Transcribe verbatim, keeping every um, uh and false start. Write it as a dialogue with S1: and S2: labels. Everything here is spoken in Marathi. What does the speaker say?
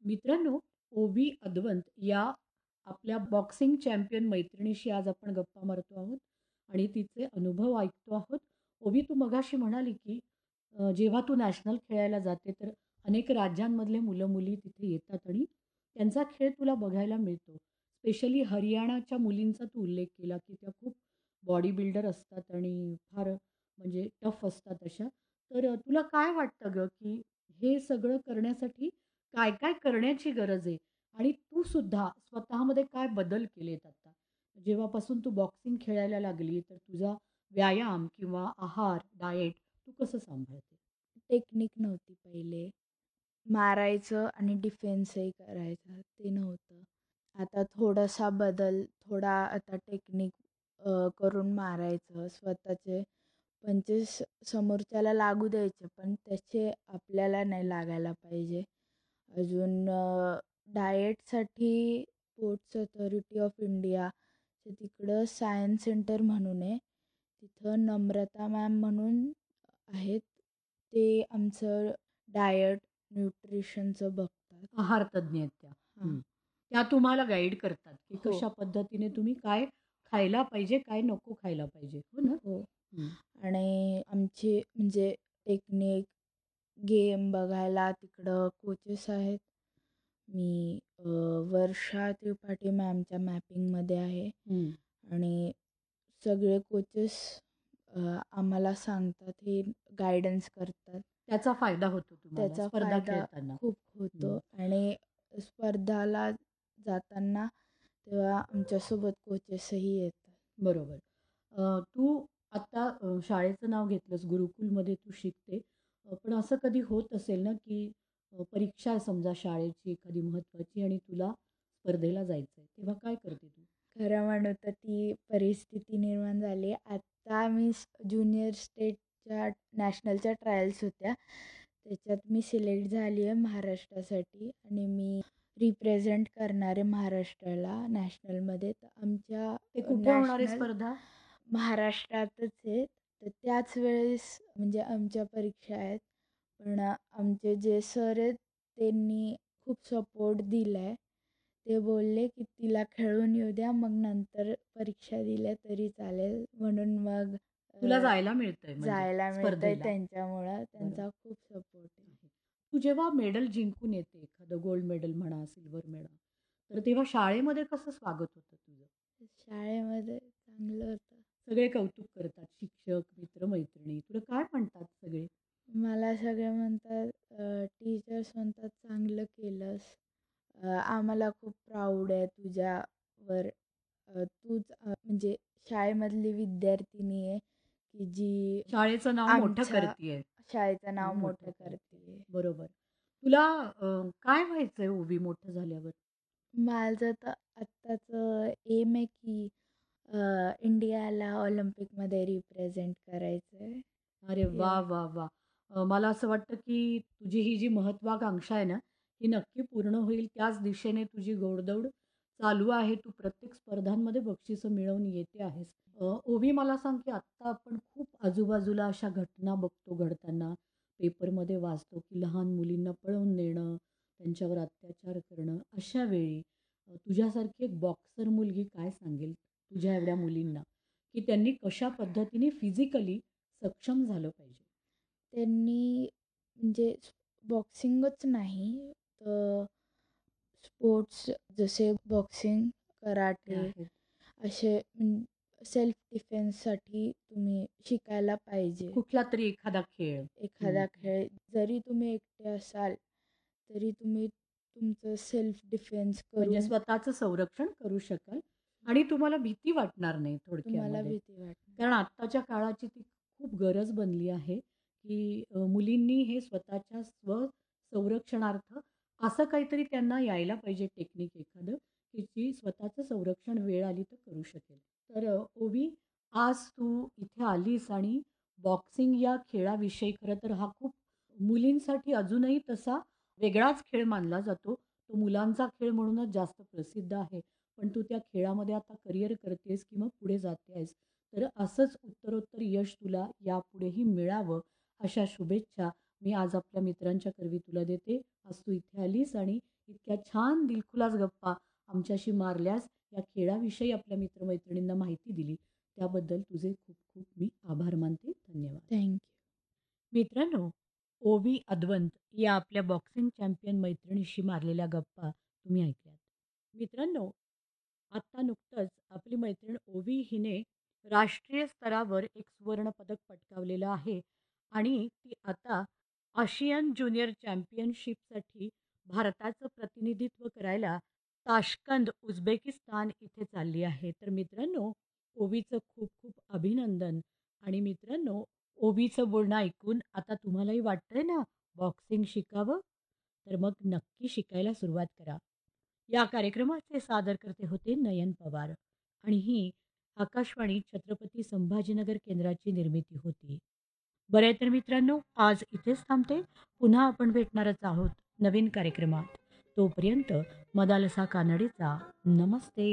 S1: मित्रांनो, ओवी अदवंत या आपल्या बॉक्सिंग चॅम्पियन मैत्रिणीशी आज आपण गप्पा मारतो आहोत आणि तिचे अनुभव ऐकतो आहोत. ओवी, तू मगाशी म्हणाली, की अ, जेव्हा तू नॅशनल खेळायला जाते, तर अनेक राज्यांमधले मुलं-मुली तिथे येतात आणि त्यांचा खेळ तुला बघायला मिळतो. स्पेशली हरियाणाच्या मुलींचा तू उल्लेख केला, की त्या खूप बॉडी बिल्डर असतात आणि फार म्हणजे टफ असतात अशा. तर अ, तुला काय वाटतं गं, की हे सगळं करण्यासाठी काय-काय करण्याची गरज आहे? आणि तू सुद्धा स्वतःमध्ये काय बदल केलेत आता? जेव्हापासून तू बॉक्सिंग खेळायला लागली, तर तुझा व्यायाम किंवा आहार, डाएट तू कसं सांभाळते?
S2: टेक्निक नव्हती पहिले. मारायचं आणि डिफेन्सही करायचा ते नव्हतं. आता थोडासा बदल, थोडा आता टेक्निक अ, करून मारायचं. स्वतःचे पंचेस समोरच्याला लागू द्यायचे, पण त्याचे आपल्याला नाही लागायला पाहिजे. अजून अ, डाएटसाठी स्पोर्ट्स अथॉरिटी ऑफ इंडिया तिकडं सायन्स सेंटर म्हणून आहे. तिथं नम्रता मॅम म्हणून आहेत. ते आमचं डायट, न्यूट्रिशनचं बघतात.
S1: आहार तज्ञ आहेत त्या.
S2: हां.
S1: हं. त्या तुम्हाला गाईड करतात, की
S2: हो,
S1: कशा पद्धतीने तुम्ही काय खायला पाहिजे, काय नको खायला पाहिजे. हो ना?
S2: हो.
S1: हं.
S2: आणि आमची म्हणजे टेक्निक, गेम बघायला तिकडं कोचेस आहेत. मी अ, वर्षा त्रिपाठी मॅमच्या मॅपिंगमध्ये आहे
S1: हं.
S2: आणि सगळे कोचेस आम्हाला सांगतात, हे गाईडन्स करतात.
S1: त्याचा फायदा होतो तुम्हाला
S2: त्याचा
S1: स्पर्धा
S2: फायदा
S1: खेळताना.
S2: खूप
S1: हं.
S2: होतो आणि स्पर्धाला जाताना तेव्हा आमच्यासोबत कोचेसही येतात.
S1: बरोबर. अ, तू आत्ता अ, शाळेचं नाव घेतलंस, गुरुकुलमध्ये तू शिकते. अ, पण असं कधी होत असेल ना, की अ, परीक्षा आहे समजा शाळेची एखादी महत्त्वाची आणि तुला स्पर्धेला जायचं आहे, तेव्हा काय करते तू?
S2: खरं म्हणू तर ती परिस्थिती निर्माण झाली. आत्ता मी स ज्युनियर स्टेटच्या नॅशनलच्या ट्रायल्स होत्या. त्याच्यात मी सिलेक्ट झाली आहे महाराष्ट्रासाठी आणि मी रिप्रेझेंट करणार आहे महाराष्ट्राला नॅशनलमध्ये. तर आमच्या
S1: ते
S2: अ,
S1: कुठे होणार आहे
S2: नॅशनल
S1: स्पर्धा?
S2: महाराष्ट्रातच आहेत. तर त्याच वेळेस म्हणजे आमच्या परीक्षा आहेत. पण आमचे जे सर आहेत त्यांनी खूप सपोर्ट दिला आहे. ते बोलले, की "तिला खेळून येऊ द्या, मग नंतर परीक्षा दिल्या तरी चालेल." म्हणून मग
S1: तुला
S2: अ,
S1: जायला मिळतंय म्हणजे
S2: जायला मिळतंय
S1: स्पर्धेला.
S2: त्यांच्यामुळं.
S1: बरं.
S2: त्यांचा खूप सपोर्ट आहे.
S1: आहे. तू जेव्हा मेडल जिंकून येते, एखादं गोल्ड मेडल म्हणा, सिल्व्हर मेडल, तर तेव्हा शाळेमध्ये कसं स्वागत होतं तुझं?
S2: शाळेमध्ये चांगलं होतं.
S1: सगळे कौतुक करतात, शिक्षक, मित्र-मैत्रिणी. तुला काय म्हणतात सगळे?
S2: मला सगळे म्हणतात टीचर्स म्हणतात, "चांगलं केलंस. अ, आम्हाला खूप प्राऊड आहे तुझ्यावर. अ, तूच अ, म्हणजे शाळेमधली विद्यार्थिनी आहे, की जी
S1: शाळेचं नाव मोठं
S2: आमच्या
S1: करतीये.
S2: शाळेचं
S1: नाव
S2: नाव
S1: मोठं
S2: मोठं
S1: करतीये.
S2: करते."
S1: बरोबर. तुला अ, काय व्हायचंय ओवी मोठं झाल्यावर?
S2: माझं तर आत्ताचं एम आहे, की अ, इंडियाला ऑलिम्पिकमध्ये रिप्रेझेंट करायचं आहे.
S1: अरे वाह,
S2: एवढं.
S1: वाह, वाह! अ, मला असं वाटतं, की तुझी ही जी महत्त्वाकांक्षा आहे ना, ही नक्की पूर्ण होईल. त्याच दिशेने तुझी घोडदौड चालू आहे. तू प्रत्येक स्पर्धांमध्ये बक्षिसं मिळवून येते आहेस. अ, ओवी, मला सांग, की आत्ता आपण खूप आजूबाजूला अशा घटना बघतो घडताना. पेपरमध्ये वाचतो, की लहान मुलींना पळवून नेणं, त्यांच्यावर अत्याचार करणं. अशा वेळी अ, तुझ्यासारखी एक बॉक्सर मुलगी काय सांगेल तुझ्या एवढ्या मुलींना, की त्यांनी कशा पद्धतीने फिजिकली सक्षम झालं पाहिजे.
S2: त्यांनी म्हणजे बॉक्सिंगच नाही तर स्पोर्ट्स जसे बॉक्सिंग,
S1: ते
S2: कराटे
S1: आहेत.
S2: असे सेल्फ डिफेन्ससाठी तुम्ही शिकायला पाहिजे.
S1: कुठला तरी एखादा खेळ. हं.
S2: एखादा खेळ जरी तुम्ही एकटे असाल, तरी तुम्ही तुमचं सेल्फ डिफेन्स
S1: म्हणजे
S2: करून
S1: स्वतःचं संरक्षण करू शकाल आणि तुम्हाला भीती वाटणार नाही
S2: तुम्हाला
S1: थोडक्यामध्ये.
S2: भीती वाटणार.
S1: कारण आत्ताच्या काळाची ती खूप गरज बनली आहे, की अ, मुलींनी हे स्वतःच्या स्व संरक्षणार्थ असं काहीतरी त्यांना यायला पाहिजे टेक्निक एखादं, की जी स्वतःचं संरक्षण वेळ आली तर करू शकेल. तर अ, ओवी, आज तू इथे आलीस आणि बॉक्सिंग या खेळाविषयी, खरं तर हा खूप मुलींसाठी अजूनही तसा वेगळाच खेळ मानला जातो. तो मुलांचा खेळ म्हणूनच जास्त प्रसिद्ध आहे. पण तू त्या खेळामध्ये आता करियर करतेस किंवा पुढे जाते आहेस. तर असंच उत्तरोत्तर यश तुला यापुढेही मिळावं, अशा शुभेच्छा मी आज आपल्या मित्रांच्या करवी तुला देते. आज तू इथे आलीस आणि इतक्या छान दिलखुलास गप्पा आमच्याशी मारल्यास, या खेळाविषयी आपल्या मित्रमैत्रिणींना माहिती दिली. त्याबद्दल तुझे खूप खूप मी आभार मानते. धन्यवाद.
S2: थँक
S1: मित्रांनो, ओवी अद्वंत या आपल्या बॉक्सिंग चॅम्पियन मैत्रिणीशी मारलेल्या गप्पा तुम्ही ऐकल्यात. मित्रांनो, आत्ता नुकतंच आपली मैत्रीण ओवी हिने राष्ट्रीय स्तरावर एक सुवर्ण पदक पटकावलेलं आहे आणि ती आता आशियन ज्युनियर चॅम्पियनशिपसाठी भारताचं प्रतिनिधित्व करायला ताश्कंद, उझबेकिस्तान इथे चालली आहे. तर मित्रांनो, ओवीचं खूप खूप अभिनंदन. आणि मित्रांनो, ओवीचं बोलणं ऐकून आता तुम्हालाही वाटतंय ना बॉक्सिंग शिकावं? तर मग नक्की शिकायला सुरुवात करा. या कार्यक्रमाचे सादरकर्ते होते नयन पवार आणि ही आकाशवाणी छत्रपती संभाजीनगर केंद्राची निर्मिती होती. बरं आहे तर मित्रांनो, आज इथेच थांबते. पुन्हा आपण भेटणारच आहोत नवीन कार्यक्रमात. तोपर्यंत मदालसा कानडीचा नमस्ते.